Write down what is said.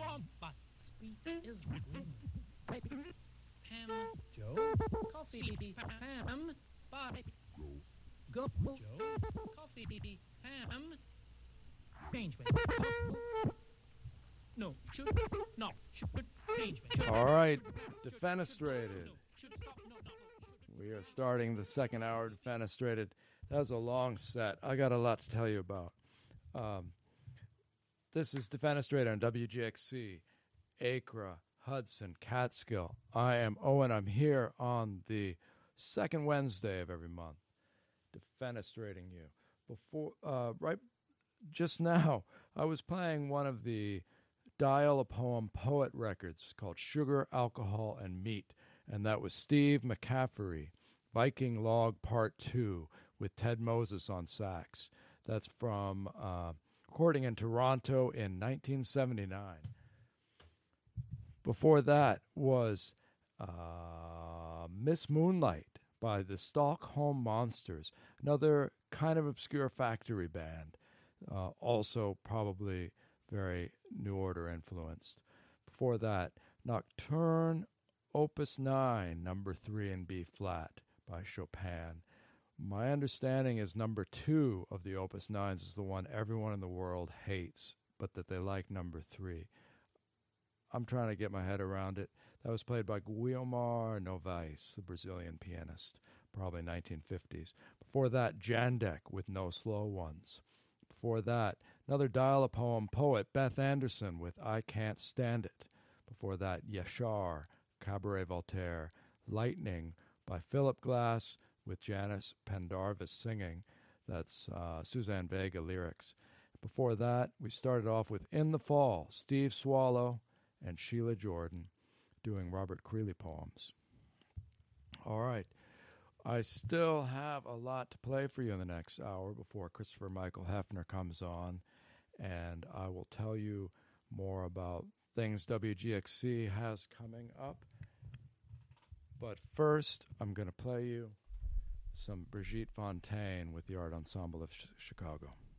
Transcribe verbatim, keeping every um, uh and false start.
but sweet is green. Pam, Joe, coffee, Pam, bye. Go, Joe, coffee, Pam. Change me. No, should, no, should, change me. All right, defenestrated. We are starting the second hour of Defenestrated. That was a long set. I got a lot to tell you about. Um, this is Defenestrated on W G X C, Acra, Hudson, Catskill. I am Owen. I'm here on the second Wednesday of every month, defenestrating you. Before, uh, right, just now, I was playing one of the Dial a Poem poet records called Sugar, Alcohol, and Meat, and that was Steve McCaffrey, Viking Log Part two, with Ted Moses on sax. That's from uh, recording in Toronto in nineteen seventy-nine. Before that was uh, Miss Moonlight by the Stockholm Monsters, another kind of obscure factory band, uh, also probably very New Order influenced. Before that, Nocturne Opus nine, number three in B flat by Chopin. My understanding is number two of the Opus nines is the one everyone in the world hates, but that they like number three. I'm trying to get my head around it. That was played by Guilmar Novaes, the Brazilian pianist, probably nineteen fifties. Before that, Jandek with No Slow Ones. Before that, another Dial-A-Poem poet, Beth Anderson with I Can't Stand It. Before that, Yashar, Cabaret Voltaire, Lightning by Philip Glass with Janice Pendarvis singing. That's uh, Suzanne Vega lyrics. Before that, we started off with In the Fall, Steve Swallow and Sheila Jordan doing Robert Creeley poems. All right. I still have a lot to play for you in the next hour before Christopher Michael Hefner comes on, and I will tell you more about things W G X C has coming up. But first, I'm going to play you some Brigitte Fontaine with the Art Ensemble of Ch- Chicago.